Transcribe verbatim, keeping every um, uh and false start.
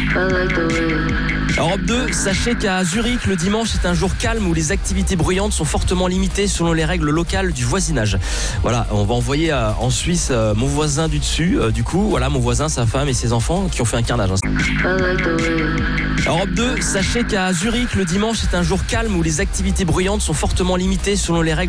Europe deux, sachez qu'à Zurich, le dimanche est un jour calme où les activités bruyantes sont fortement limitées selon les règles locales du voisinage. Voilà, on va envoyer euh, en Suisse euh, mon voisin du dessus. Euh, du coup, voilà, mon voisin, sa femme et ses enfants qui ont fait un carnage. Europe deux, sachez qu'à Zurich, le dimanche est un jour calme où les activités bruyantes sont fortement limitées selon les règles